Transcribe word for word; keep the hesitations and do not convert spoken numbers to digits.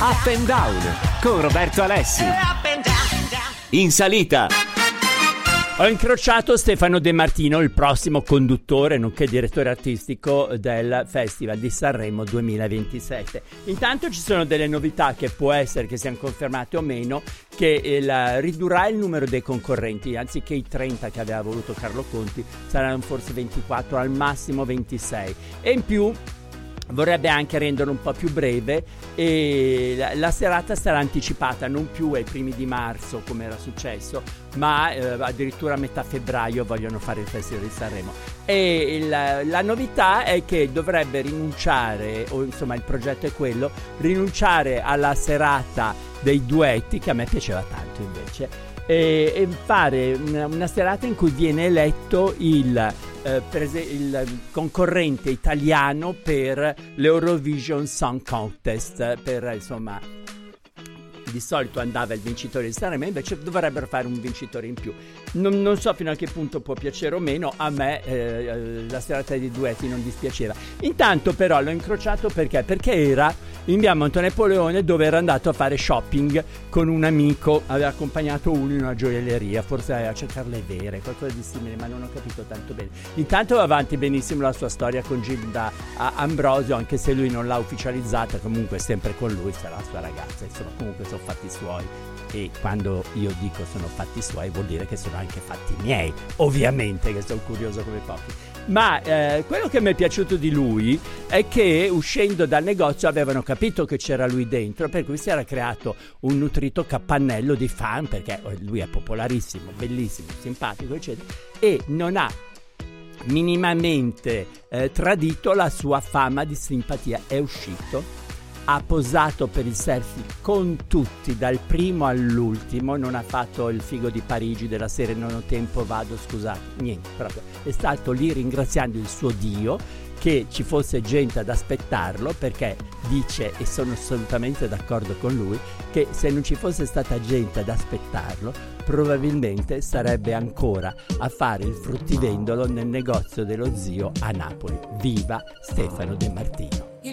Up and Down con Roberto Alessi. In salita ho incrociato Stefano De Martino, il prossimo conduttore nonché direttore artistico del Festival di Sanremo duemilaventisette. Intanto ci sono delle novità che può essere che siano confermate o meno, che il, ridurrà il numero dei concorrenti, anziché i trenta che aveva voluto Carlo Conti saranno forse ventiquattro, al massimo ventisei, e in più vorrebbe anche renderlo un po' più breve, e la, la serata sarà anticipata non più ai primi di marzo come era successo, ma eh, addirittura a metà febbraio vogliono fare il Festival di Sanremo. E il, la novità è che dovrebbe rinunciare, o insomma il progetto è quello, rinunciare alla serata dei duetti, che a me piaceva tanto invece, e, e fare una, una serata in cui viene eletto il Eh, prese- il concorrente italiano per l'Eurovision Song Contest, per insomma, di solito andava il vincitore di Sanremo, invece dovrebbero fare un vincitore in più. Non, non so fino a che punto può piacere o meno, a me eh, la serata di duetti non dispiaceva. Intanto però l'ho incrociato perché? Perché era in via Montenapoleone, dove era andato a fare shopping con un amico, aveva accompagnato uno in una gioielleria, forse a cercare le vere, qualcosa di simile, ma non ho capito tanto bene. Intanto va avanti benissimo la sua storia con Gilda Ambrosio, anche se lui non l'ha ufficializzata, comunque sempre con lui sarà la sua ragazza, insomma comunque sono fatti suoi, e quando io dico sono fatti suoi vuol dire che sono anche fatti miei, ovviamente, che sono curioso come pochi. Ma eh, quello che mi è piaciuto di lui è che uscendo dal negozio avevano capito che c'era lui dentro, per cui si era creato un nutrito capannello di fan, perché lui è popolarissimo, bellissimo, simpatico eccetera, e non ha minimamente eh, tradito la sua fama di simpatia. È uscito, ha posato per il selfie con tutti, dal primo all'ultimo, non ha fatto il figo di Parigi della serie non ho tempo, vado, scusate, niente, proprio è stato lì ringraziando il suo Dio che ci fosse gente ad aspettarlo, perché dice, e sono assolutamente d'accordo con lui, che se non ci fosse stata gente ad aspettarlo probabilmente sarebbe ancora a fare il fruttivendolo nel negozio dello zio a Napoli. Viva Stefano De Martino.